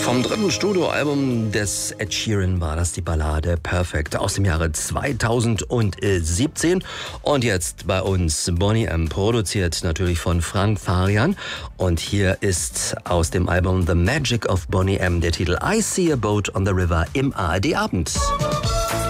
Vom dritten Studioalbum des Ed Sheeran war das die Ballade Perfect aus dem Jahre 2017. Und jetzt bei uns Boney M, produziert natürlich von Frank Farian. Und hier ist aus dem Album The Magic of Boney M der Titel I See a Boat on the River im ARD Abend.